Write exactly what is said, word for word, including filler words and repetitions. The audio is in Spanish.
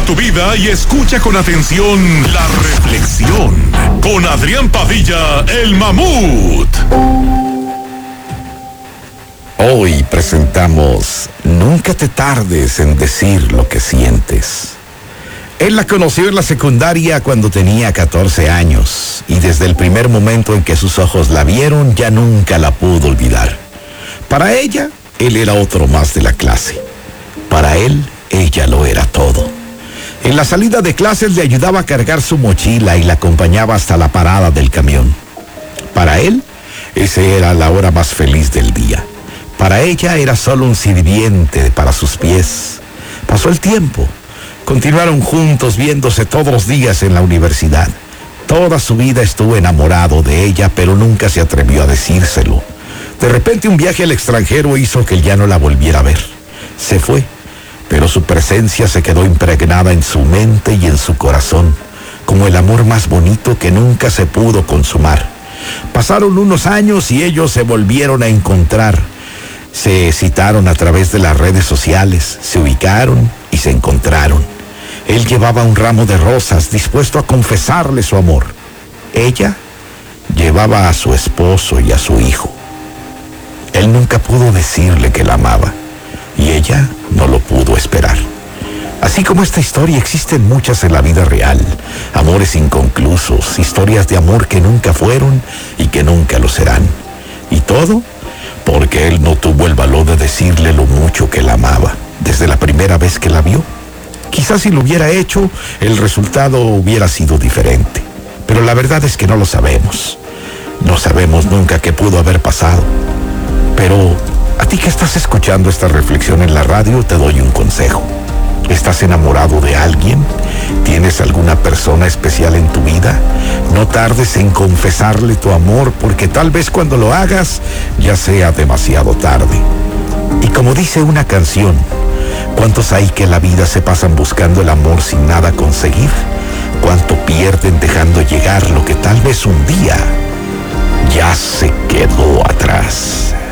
tu vida y escucha con atención la reflexión con Adrián Padilla, el Mamut. Hoy presentamos Nunca te tardes en decir lo que sientes. Él la conoció en la secundaria cuando tenía catorce años y desde el primer momento en que sus ojos la vieron ya nunca la pudo olvidar. Para ella, él era otro más de la clase. Para él, ella lo era todo. En la salida de clases le ayudaba a cargar su mochila y la acompañaba hasta la parada del camión. Para él, esa era la hora más feliz del día. Para ella era solo un sirviente para sus pies. Pasó el tiempo. Continuaron juntos viéndose todos los días en la universidad. Toda su vida estuvo enamorado de ella, pero nunca se atrevió a decírselo. De repente un viaje al extranjero hizo que él ya no la volviera a ver. Se fue, pero su presencia se quedó impregnada en su mente y en su corazón, como el amor más bonito que nunca se pudo consumar. Pasaron unos años y ellos se volvieron a encontrar. Se citaron a través de las redes sociales, se ubicaron y se encontraron. Él llevaba un ramo de rosas dispuesto a confesarle su amor. Ella llevaba a su esposo y a su hijo. Él nunca pudo decirle que la amaba y ella no lo pudo esperar. Así como esta historia, existen muchas en la vida real. Amores inconclusos, historias de amor que nunca fueron y que nunca lo serán. Y todo porque él no tuvo el valor de decirle lo mucho que la amaba desde la primera vez que la vio. Quizás si lo hubiera hecho, el resultado hubiera sido diferente. Pero la verdad es que no lo sabemos. No sabemos nunca qué pudo haber pasado. Pero a ti que estás escuchando esta reflexión en la radio, te doy un consejo. ¿Estás enamorado de alguien? ¿Tienes alguna persona especial en tu vida? No tardes en confesarle tu amor, porque tal vez cuando lo hagas ya sea demasiado tarde. Y como dice una canción, ¿cuántos hay que en la vida se pasan buscando el amor sin nada conseguir? ¿Cuánto pierden dejando llegar lo que tal vez un día ya se quedó atrás?